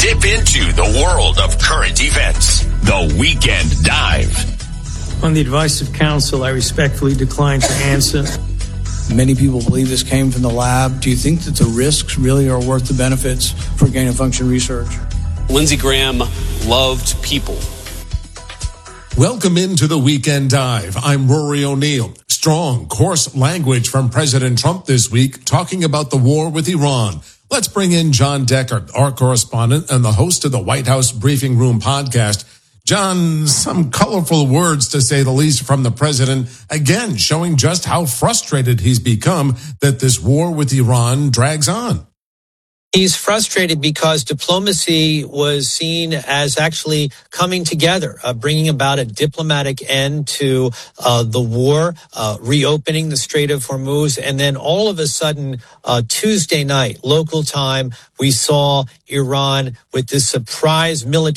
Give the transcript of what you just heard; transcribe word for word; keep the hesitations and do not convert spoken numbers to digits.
Dip into the world of current events. The Weekend Dive. On the advice of counsel, I respectfully decline to answer. Many people believe this came from the lab. Do you think that the risks really are worth the benefits for gain-of-function research? Lindsey Graham loved people. Welcome into the Weekend Dive. I'm Rory O'Neill. Strong, coarse language from President Trump this week talking about the war with Iran. Let's bring in John Deckard, our correspondent and the host of the White House Briefing Room podcast. John, some colorful words, to say the least, from the president, again, showing just how frustrated he's become that this war with Iran drags on. He's frustrated because diplomacy was seen as actually coming together, uh, bringing about a diplomatic end to uh, the war, uh, reopening the Strait of Hormuz. And then all of a sudden, uh, Tuesday night, local time, we saw Iran with this surprise military